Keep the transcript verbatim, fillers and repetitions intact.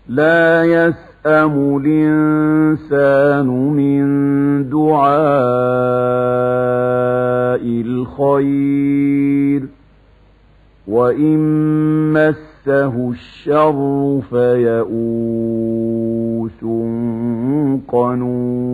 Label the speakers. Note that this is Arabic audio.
Speaker 1: لا يسأم الإنسان من دعاء الخير وإن مسه الشر فيئوس قنوط